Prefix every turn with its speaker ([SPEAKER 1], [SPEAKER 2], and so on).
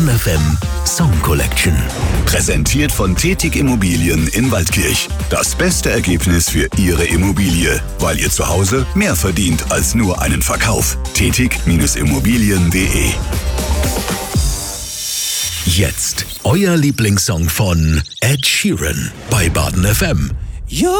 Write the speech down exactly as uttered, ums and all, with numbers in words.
[SPEAKER 1] Baden F M Song Collection.
[SPEAKER 2] Präsentiert von Tetig Immobilien in Waldkirch. Das beste Ergebnis für Ihre Immobilie, weil ihr zu Hause mehr verdient als nur einen Verkauf. Tetig Immobilien punkt de.
[SPEAKER 1] Jetzt euer Lieblingssong von Ed Sheeran bei Baden F M.